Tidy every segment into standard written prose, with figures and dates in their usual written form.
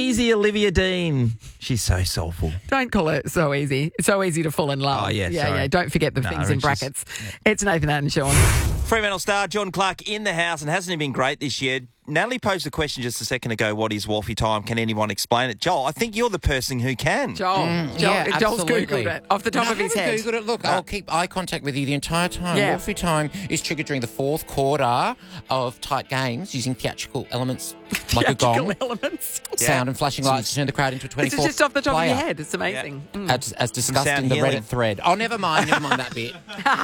easy, Olivia Dean. She's so soulful. Don't call it so easy. It's so easy to fall in love. Oh, yeah, Yeah. sorry. Don't forget the things in brackets. It's Nathan and Sean. Fremantle star John Clark in the house, and hasn't he been great this year? Natalie posed a question just a second ago, what is Wolfie time? Can anyone explain it? Joel, I think you're the person who can. Joel's absolutely. Googled it off the top of his head. I haven't Googled it. Look, I'll keep eye contact with you the entire time. Yeah. Wolfie time is triggered during the fourth quarter of tight games using theatrical elements like a gong, elements. sound and flashing lights to turn the crowd into a 24th This is just off the top player. of your head. It's amazing. As discussed sound in the healing. Reddit thread. Oh, never mind that bit.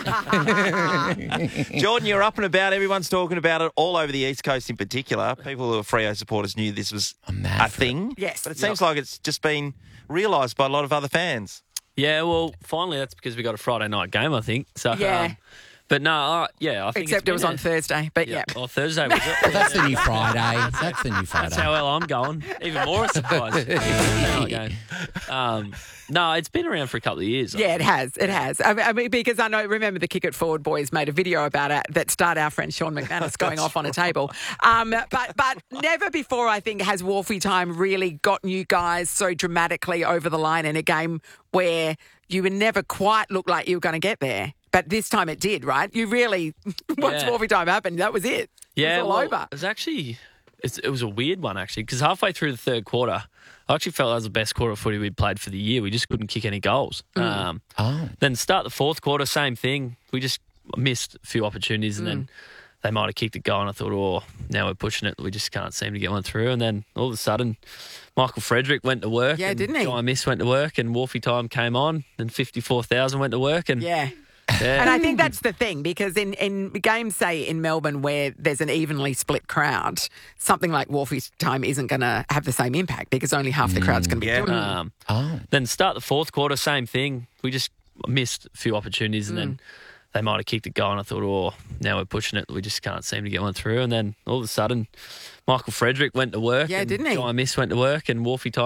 Jordan, you're up and about. Everyone's talking about it all over the East Coast in particular. People who are Freo supporters knew this was a thing. Yes. But it seems like it's just been realised by a lot of other fans. Yeah, well, finally that's because we got a Friday night game, I think. So, Yeah. but no, I think Except it was on Thursday. But yeah. Oh, Thursday was it? Well, that's the new Friday. That's the new Friday. That's how well I'm going. Even more surprised. No, it's been around for a couple of years. Yeah, it has. It has. I mean, because I know, remember the Kick It Forward boys made a video about it that starred our friend Sean McManus going off on a table. But never before, I think, has Wolfie time really gotten you guys so dramatically over the line in a game where you would never quite look like you were going to get there. But this time it did, right? You really, once Wolfie time happened, that was it. Yeah, it was all over. It was actually, it was a weird one, actually, because halfway through the third quarter, I actually felt that was the best quarter of footy we'd played for the year. We just couldn't kick any goals. Then start the fourth quarter, same thing. We just missed a few opportunities and then they might have kicked a goal and I thought, oh, now we're pushing it. We just can't seem to get one through. And then all of a sudden, Michael Frederick went to work. Yeah, and didn't he? Guy Miss went to work and Wolfie time came on and 54,000 went to work. And Yeah. yeah. And I think that's the thing, because in games, say, in Melbourne where there's an evenly split crowd, something like Wolfie's time isn't going to have the same impact because only half the crowd's going to be doing it. Then start the fourth quarter, same thing. We just missed a few opportunities and then they might have kicked a goal and I thought, oh, now we're pushing it. We just can't seem to get one through. And then all of a sudden, Michael Frederick went to work. Yeah, and didn't he? Guy Miss went to work and Wolfie time